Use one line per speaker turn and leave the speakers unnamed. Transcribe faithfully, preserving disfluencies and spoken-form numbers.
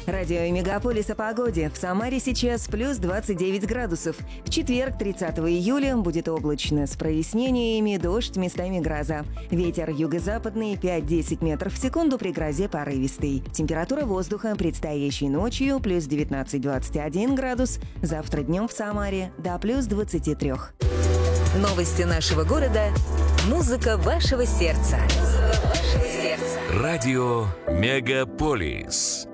Радио Мегаполис о погоде. В Самаре сейчас плюс двадцать девять градусов. В четверг, тридцатого июля, будет облачно с прояснениями, дождь, местами гроза. Ветер юго-западный пять-десять метров в секунду, при грозе порывистый. Температура воздуха предстоящей ночью плюс девятнадцать двадцать один градус. Завтра днем в Самаре до плюс двадцати трёх.
Новости нашего города. Музыка вашего сердца.
Радио Мегаполис.